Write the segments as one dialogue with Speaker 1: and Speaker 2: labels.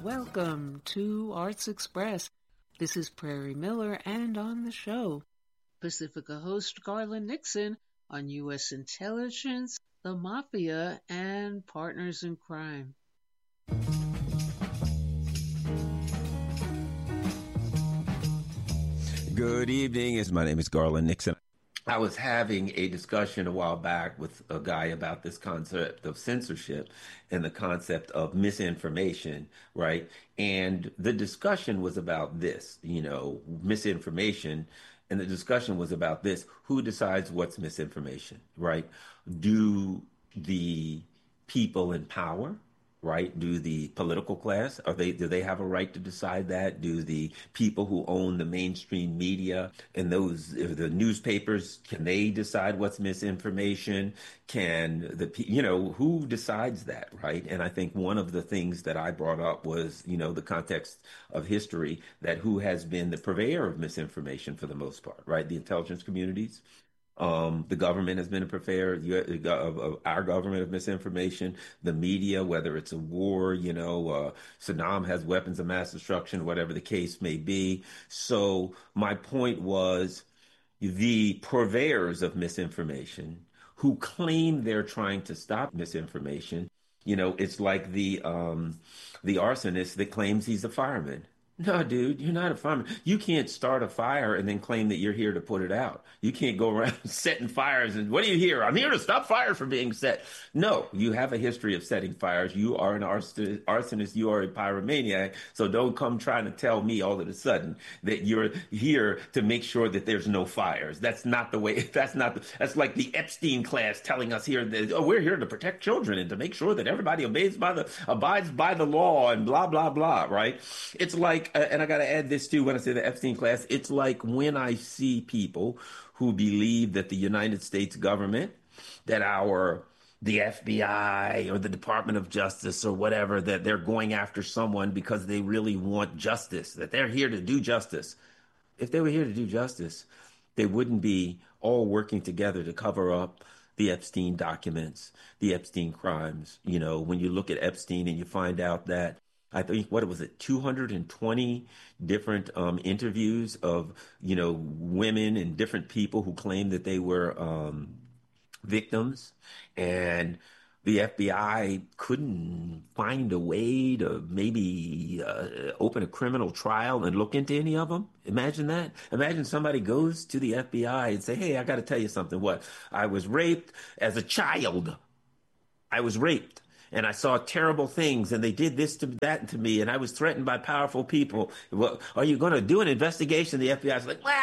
Speaker 1: Welcome to Arts Express. This is Prairie Miller, and on the show, Pacifica host Garland Nixon on U.S. intelligence, the mafia, and partners in crime.
Speaker 2: Good evening. My name is Garland Nixon. I was having a discussion a while back with a guy about this concept of censorship and the concept of misinformation, right? And the discussion was about this, misinformation. And the discussion was about this: who decides what's misinformation, right? Do the people in power, right? Do the political class, do they have a right to decide that? Do the people who own the mainstream media and the newspapers, can they decide what's misinformation? Who decides that, right? And I think one of the things that I brought up was, the context of history, that who has been the purveyor of misinformation for the most part, right? The intelligence communities. The government has been a purveyor of our government of misinformation. The media, whether it's a war, Saddam has weapons of mass destruction, whatever the case may be. So my point was, the purveyors of misinformation who claim they're trying to stop misinformation, it's like the arsonist that claims he's a fireman. No, dude, you're not a fireman. You can't start a fire and then claim that you're here to put it out. You can't go around setting fires and, what are you here? I'm here to stop fires from being set. No, you have a history of setting fires. You are an arsonist. You are a pyromaniac. So don't come trying to tell me all of a sudden that you're here to make sure that there's no fires. That's not the way. That's like the Epstein class telling us here that, we're here to protect children and to make sure that everybody abides by the law and blah, blah, blah, right? It's like, and I got to add this too, when I say the Epstein class, it's like when I see people who believe that the United States government, that the FBI or the Department of Justice or whatever, that they're going after someone because they really want justice, that they're here to do justice. If they were here to do justice, they wouldn't be all working together to cover up the Epstein documents, the Epstein crimes. When you look at Epstein and you find out that, I think, 220 different interviews of, women and different people who claimed that they were victims, and the FBI couldn't find a way to maybe open a criminal trial and look into any of them. Imagine that. Imagine somebody goes to the FBI and say, hey, I got to tell you something. What? I was raped as a child. I was raped. And I saw terrible things, and they did this to that to me, and I was threatened by powerful people. Well, are you going to do an investigation? The FBI is like,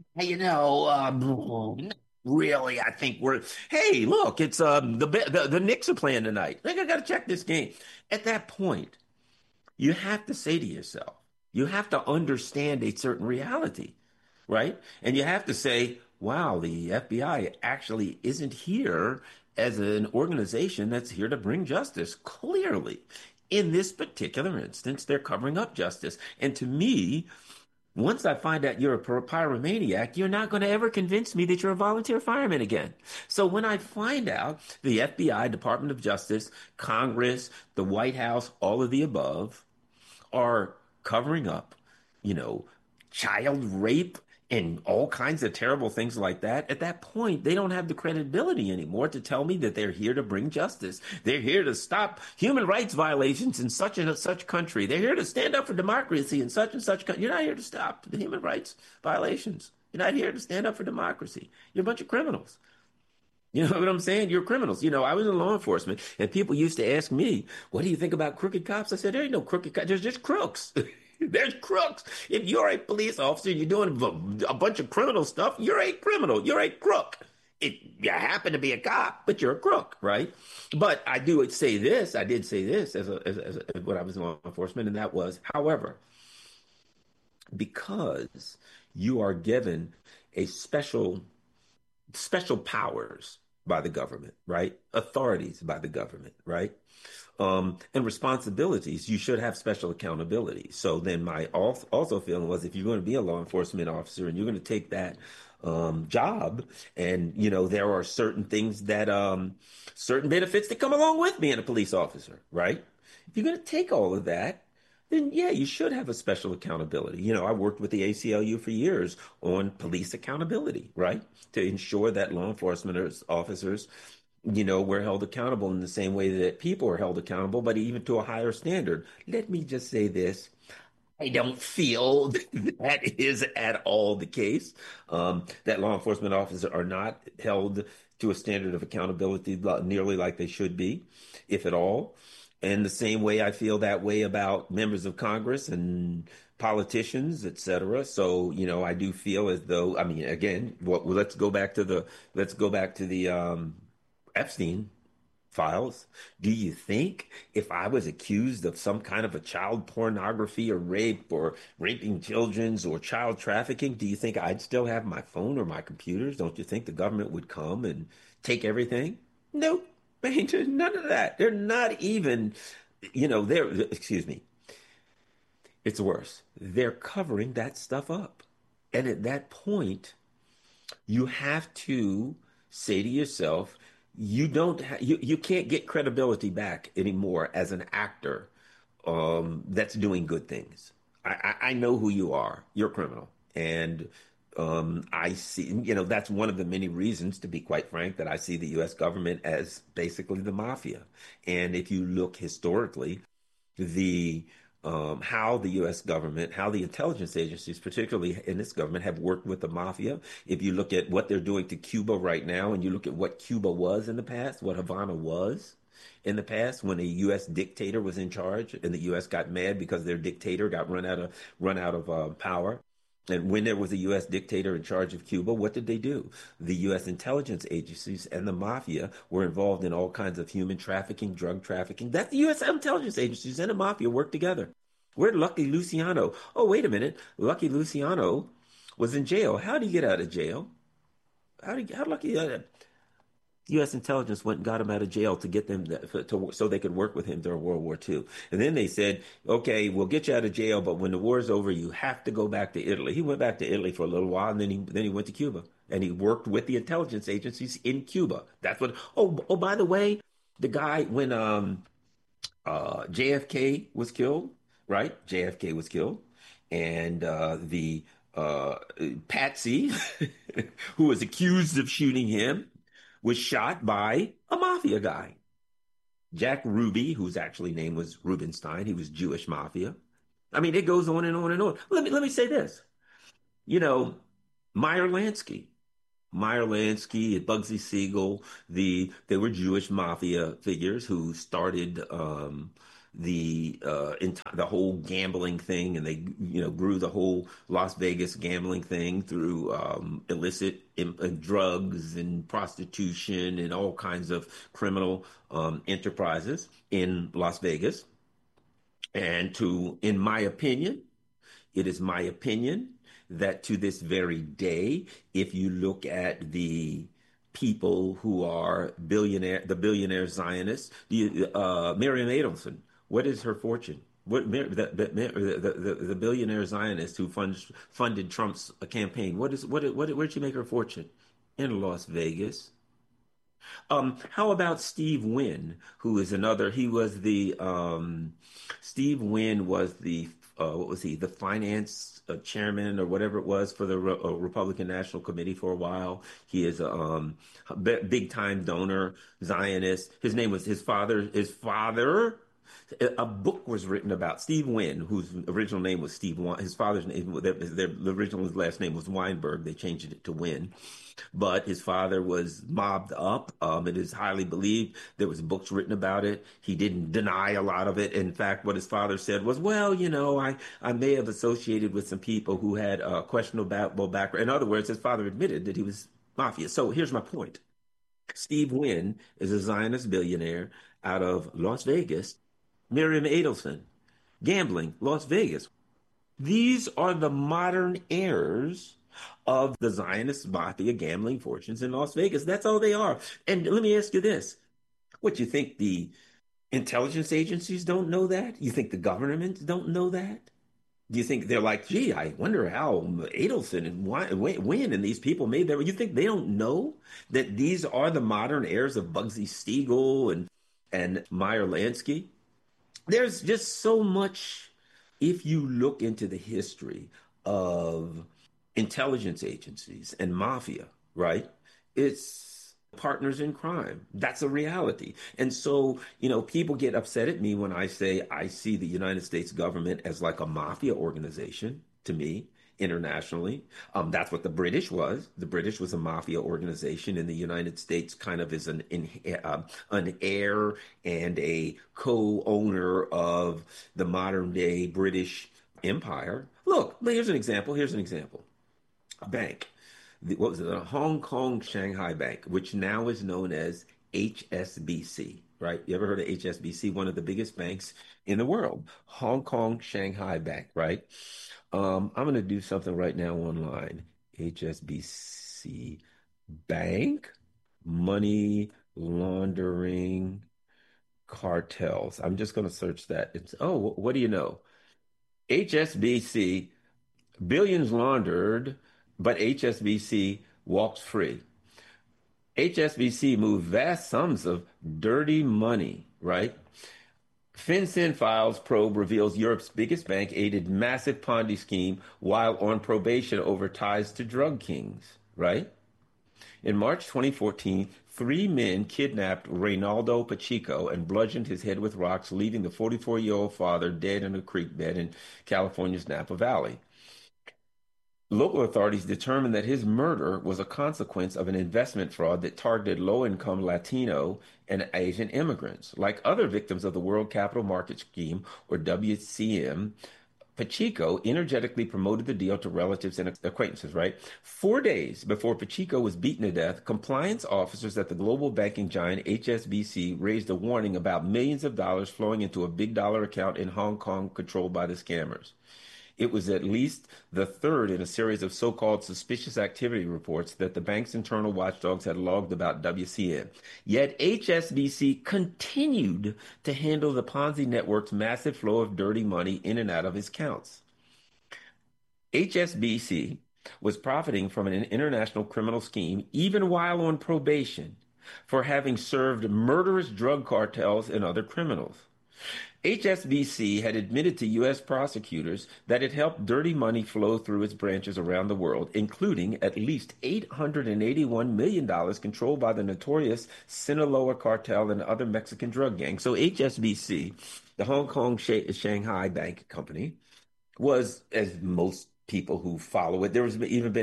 Speaker 2: well, really, I think hey, look, it's the Knicks are playing tonight. I think I got to check this game. At that point, you have to say to yourself, you have to understand a certain reality, right? And you have to say, wow, the FBI actually isn't here as an organization that's here to bring justice. Clearly, in this particular instance, they're covering up justice. And to me, once I find out you're a pyromaniac, you're not going to ever convince me that you're a volunteer fireman again. So when I find out the FBI, Department of Justice, Congress, the White House, all of the above are covering up, child rape and all kinds of terrible things like that, at that point, they don't have the credibility anymore to tell me that they're here to bring justice. They're here to stop human rights violations in such and such country. They're here to stand up for democracy in such and such country. You're not here to stop the human rights violations. You're not here to stand up for democracy. You're a bunch of criminals. You know what I'm saying? You're criminals. I was in law enforcement, and people used to ask me, what do you think about crooked cops? I said, there ain't no crooked cops. There's just crooks. There's crooks. If you're a police officer, you're doing a bunch of criminal stuff, you're a criminal. You're a crook. You happen to be a cop, but you're a crook, right? But I did say this as when I was in law enforcement, and that was, however, because you are given a special powers by the government, right? Authorities by the government, right? And responsibilities, you should have special accountability. So then my also feeling was, if you're going to be a law enforcement officer and you're going to take that job, and there are certain things that certain benefits that come along with being a police officer, right? If you're going to take all of that, then yeah, you should have a special accountability. You know, I worked with the ACLU for years on police accountability, right? To ensure that law enforcement officers, you know, were held accountable in the same way that people are held accountable, but even to a higher standard. Let me just say this. I don't feel that is at all the case. That law enforcement officers are not held to a standard of accountability nearly like they should be, if at all. And the same way I feel that way about members of Congress and politicians, et cetera. So, you know, I do feel as though, I mean, again, let's go back to the Epstein files. Do you think if I was accused of some kind of a child pornography or rape or raping children's or child trafficking, do you think I'd still have my phone or my computers? Don't you think the government would come and take everything? Nope. Ain't none of that. They're not even, you know, excuse me, it's worse. They're covering that stuff up. And at that point, you have to say to yourself, you can't get credibility back anymore as an actor that's doing good things. I know who you are. You're a criminal. And I see, you know, that's one of the many reasons, to be quite frank, that I see the US government as basically the mafia. And if you look historically, the how the U.S. government, how the intelligence agencies, particularly in this government, have worked with the mafia. If you look at what they're doing to Cuba right now, and you look at what Cuba was in the past, what Havana was in the past, when a U.S. dictator was in charge, and the U.S. got mad because their dictator got run out of power. And when there was a U.S. dictator in charge of Cuba, what did they do? The U.S. intelligence agencies and the mafia were involved in all kinds of human trafficking, drug trafficking. That the U.S. intelligence agencies and the mafia worked together. Where'd Lucky Luciano? Oh, wait a minute. Lucky Luciano was in jail. How did he get out of jail? How Lucky? U.S. intelligence went and got him out of jail to get them so they could work with him during World War II. And then they said, okay, we'll get you out of jail, but when the war's over, you have to go back to Italy. He went back to Italy for a little while, and then he went to Cuba. And he worked with the intelligence agencies in Cuba. That's what, oh, by the way, the guy, when JFK was killed, right? JFK was killed. And the Patsy, who was accused of shooting him, was shot by a mafia guy. Jack Ruby, whose actually name was Rubenstein, he was Jewish mafia. I mean, it goes on and on and on. Let me say this. You know, Meyer Lansky, Bugsy Siegel, they were Jewish mafia figures who started the whole gambling thing, and they grew the whole Las Vegas gambling thing through illicit drugs and prostitution and all kinds of criminal enterprises in Las Vegas. And in my opinion, it is my opinion that to this very day, if you look at the people who are the billionaire Zionists, Miriam Adelson, what is her fortune? The billionaire Zionist who funded Trump's campaign? Where'd she make her fortune? In Las Vegas. How about Steve Wynn, who is another? Steve Wynn was the what was he? The finance chairman or whatever it was for the Republican National Committee for a while. He is a big time donor, Zionist. His father. A book was written about Steve Wynn, whose original name was Steve. His father's name, his last name was Weinberg. They changed it to Wynn, but his father was mobbed up. It is highly believed. There was books written about it. He didn't deny a lot of it. In fact, what his father said was, "Well, I may have associated with some people who had a questionable background." In other words, his father admitted that he was mafia. So here's my point: Steve Wynn is a Zionist billionaire out of Las Vegas. Miriam Adelson, gambling, Las Vegas. These are the modern heirs of the Zionist mafia gambling fortunes in Las Vegas. That's all they are. And let me ask you this. What, you think the intelligence agencies don't know that? You think the governments don't know that? Do you think they're like, gee, I wonder how Adelson and Wynn and these people made their... You think they don't know that these are the modern heirs of Bugsy Siegel and Meyer Lansky? There's just so much if you look into the history of intelligence agencies and mafia, right? It's partners in crime. That's a reality. And so, people get upset at me when I say I see the United States government as like a mafia organization to me internationally. That's what the British was. The British was a mafia organization, and the United States kind of is an heir and a co-owner of the modern day British Empire. Look, here's an example. A bank. What was it? A Hong Kong Shanghai Bank, which now is known as HSBC, right? You ever heard of HSBC? One of the biggest banks in the world. Hong Kong Shanghai Bank, right? I'm going to do something right now online. HSBC Bank, money laundering cartels. I'm just going to search that. What do you know? HSBC, billions laundered, but HSBC walks free. HSBC moved vast sums of dirty money, right? FinCEN files probe reveals Europe's biggest bank aided massive Ponzi scheme while on probation over ties to drug kings, right? In March 2014, three men kidnapped Reynaldo Pacheco and bludgeoned his head with rocks, leaving the 44-year-old father dead in a creek bed in California's Napa Valley. Local authorities determined that his murder was a consequence of an investment fraud that targeted low-income Latino and Asian immigrants. Like other victims of the World Capital Market Scheme, or WCM, Pacheco energetically promoted the deal to relatives and acquaintances, right? 4 days before Pacheco was beaten to death, compliance officers at the global banking giant HSBC raised a warning about millions of dollars flowing into a big dollar account in Hong Kong controlled by the scammers. It was at least the third in a series of so-called suspicious activity reports that the bank's internal watchdogs had logged about WCM. Yet HSBC continued to handle the Ponzi network's massive flow of dirty money in and out of its accounts. HSBC was profiting from an international criminal scheme even while on probation for having served murderous drug cartels and other criminals. HSBC had admitted to U.S. prosecutors that it helped dirty money flow through its branches around the world, including at least $881 million controlled by the notorious Sinaloa cartel and other Mexican drug gangs. So HSBC, the Hong Kong Shanghai Bank Company, was, as most people who follow it, there's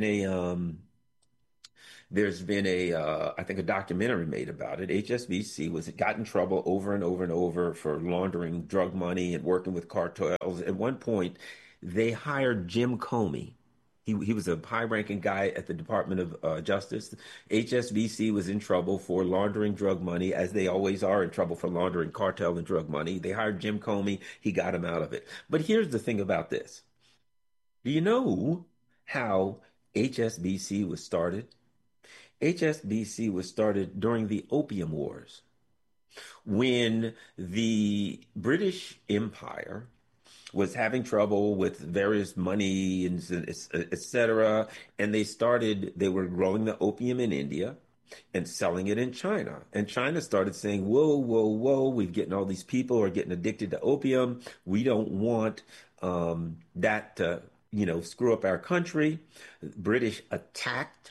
Speaker 2: been I think a documentary made about it. HSBC got in trouble over and over and over for laundering drug money and working with cartels. At one point, they hired Jim Comey. He was a high-ranking guy at the Department of Justice. HSBC was in trouble for laundering drug money, as they always are in trouble for laundering cartel and drug money. They hired Jim Comey. He got him out of it. But here's the thing about this. Do you know how HSBC was started? HSBC was started during the Opium Wars, when the British Empire was having trouble with various money and et cetera, and they were growing the opium in India and selling it in China. And China started saying, whoa, whoa, whoa, we're getting all these people are getting addicted to opium. We don't want that to, screw up our country. British attacked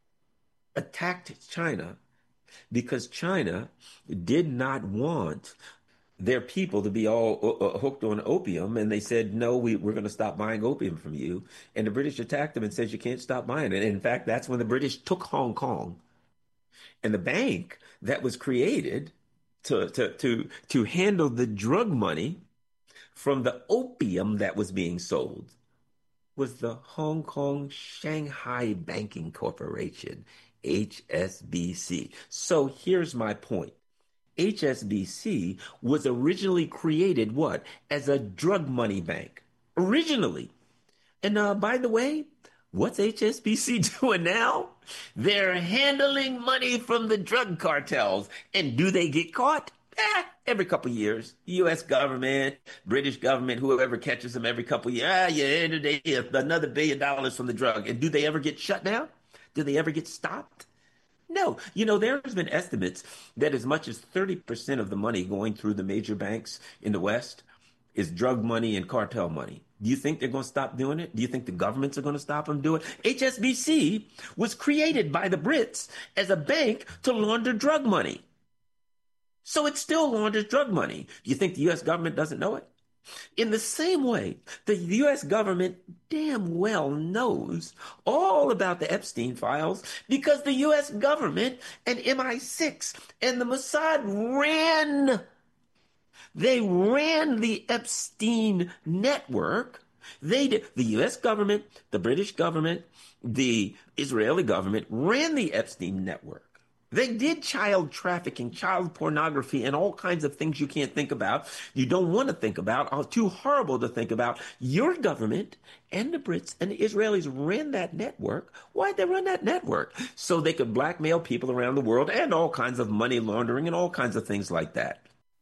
Speaker 2: China because China did not want their people to be all hooked on opium. And they said, no, we're going to stop buying opium from you. And the British attacked them and said, you can't stop buying it. And in fact, that's when the British took Hong Kong. And the bank that was created to handle the drug money from the opium that was being sold was the Hong Kong Shanghai Banking Corporation, HSBC. So here's my point. HSBC was originally created what? As a drug money bank. Originally. And by the way, what's HSBC doing now? They're handling money from the drug cartels. And do they get caught? Every couple of years. U.S. government, British government, whoever catches them every couple of years. Another $1 billion from the drug. And do they ever get shut down? Do they ever get stopped? No. There's been estimates that as much as 30% of the money going through the major banks in the West is drug money and cartel money. Do you think they're going to stop doing it? Do you think the governments are going to stop them doing it? HSBC was created by the Brits as a bank to launder drug money. So it still launders drug money. Do you think the U.S. government doesn't know it? In the same way, the U.S. government damn well knows all about the Epstein files because the U.S. government and MI6 and the Mossad ran the Epstein network. They did. The U.S. government, the British government, the Israeli government ran the Epstein network. They did child trafficking, child pornography, and all kinds of things you can't think about, you don't want to think about, are too horrible to think about. Your government and the Brits and the Israelis ran that network. Why'd they run that network? So they could blackmail people around the world and all kinds of money laundering and all kinds of things like that.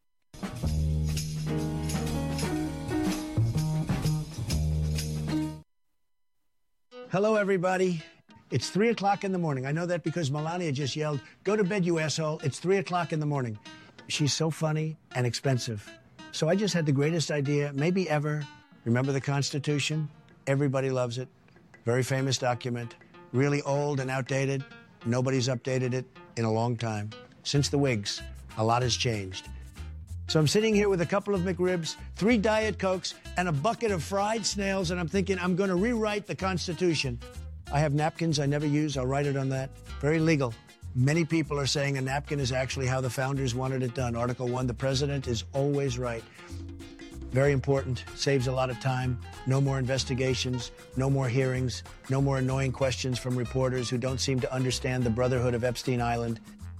Speaker 3: Hello, everybody. It's 3 o'clock in the morning. I know that because Melania just yelled, "Go to bed, you asshole." It's 3 o'clock in the morning. She's so funny and expensive. So I just had the greatest idea, maybe ever. Remember the Constitution? Everybody loves it. Very famous document. Really old and outdated. Nobody's updated it in a long time. Since the Whigs, a lot has changed. So I'm sitting here with a couple of McRibs, 3 Diet Cokes, and a bucket of fried snails, and I'm thinking I'm going to rewrite the Constitution. I have napkins I never use. I'll write it on that. Very legal. Many people are saying a napkin is actually how the founders wanted it done. Article 1, the president is always right. Very important. Saves a lot of time. No more investigations. No more hearings. No more annoying questions from reporters who don't seem to understand the brotherhood of Epstein Island.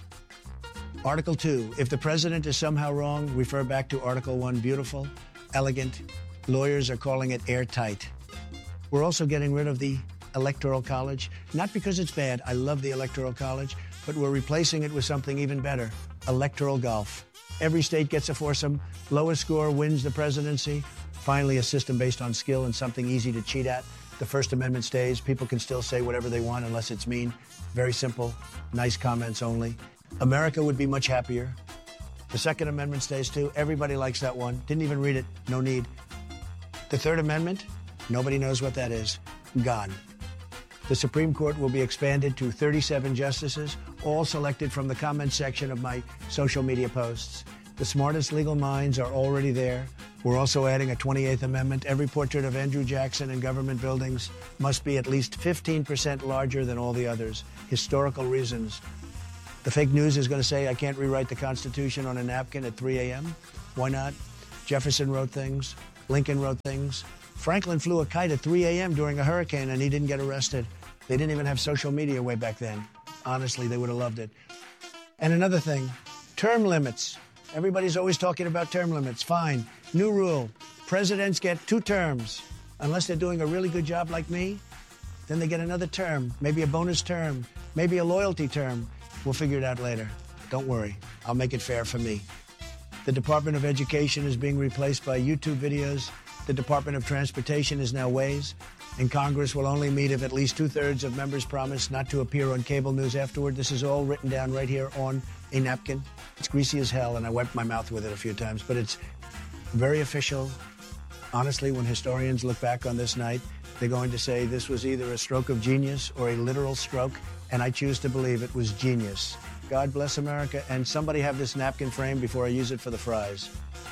Speaker 3: Article 2, if the president is somehow wrong, refer back to Article 1. Beautiful, elegant. Lawyers are calling it airtight. We're also getting rid of the Electoral College, not because it's bad. I love the Electoral College, but we're replacing it with something even better, electoral golf. Every state gets a foursome. Lowest score wins the presidency. Finally, a system based on skill and something easy to cheat at. The First Amendment stays. People can still say whatever they want unless it's mean. Very simple. Nice comments only. America would be much happier. The Second Amendment stays too. Everybody likes that one. Didn't even read it. No need. The Third Amendment, nobody knows what that is. Gone. The Supreme Court will be expanded to 37 justices, all selected from the comments section of my social media posts. The smartest legal minds are already there. We're also adding a 28th Amendment. Every portrait of Andrew Jackson in government buildings must be at least 15% larger than all the others. Historical reasons. The fake news is going to say I can't rewrite the Constitution on a napkin at 3 a.m. Why not? Jefferson wrote things. Lincoln wrote things. Franklin flew a kite at 3 a.m. during a hurricane, and he didn't get arrested. They didn't even have social media way back then. Honestly, they would have loved it. And another thing, term limits. Everybody's always talking about term limits. Fine. New rule. Presidents get 2 terms. Unless they're doing a really good job like me, then they get another term, maybe a bonus term, maybe a loyalty term. We'll figure it out later. Don't worry. I'll make it fair for me. The Department of Education is being replaced by YouTube videos. The Department of Transportation is now Waze. And Congress will only meet if at least 2/3 of members promise not to appear on cable news afterward. This is all written down right here on a napkin. It's greasy as hell, and I wiped my mouth with it a few times, but it's very official. Honestly, when historians look back on this night, they're going to say this was either a stroke of genius or a literal stroke, and I choose to believe it was genius. God bless America, and somebody have this napkin framed before I use it for the fries.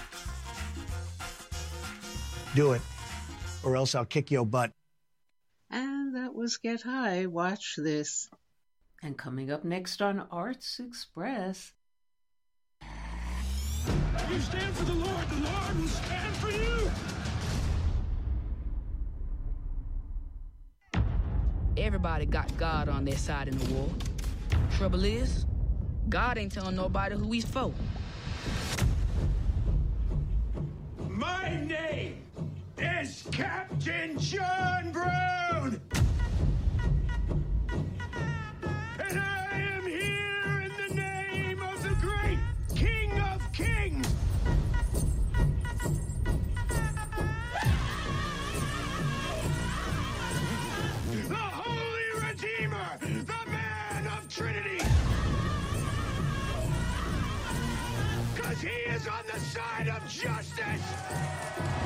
Speaker 3: Do it, or else I'll kick your butt.
Speaker 1: And that was Get High, Watch This. And coming up next on Arts Express.
Speaker 4: You stand for the Lord will stand for you.
Speaker 5: Everybody got God on their side in the war. Trouble is, God ain't telling nobody who he's for.
Speaker 4: My name is Captain John Brown. And I am here in the name of the great King of Kings. The Holy Redeemer, the Man of Trinity. 'Cause he is on the side of justice.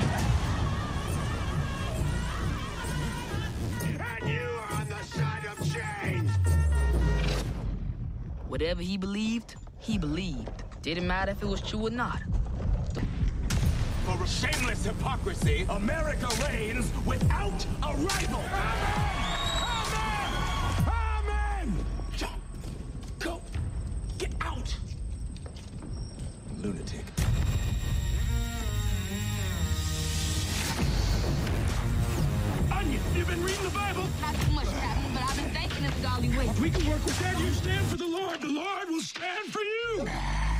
Speaker 5: Whatever he believed, he believed. Didn't matter if it was true or not.
Speaker 4: For a shameless hypocrisy, America reigns without a rival. Amen! Amen! John, go. Get out. Lunatic. Onion, you been reading the Bible?
Speaker 5: Not too much, Captain, but I've been thinking it's golly way.
Speaker 4: We can work with that. You stand for the Lord will stand for you.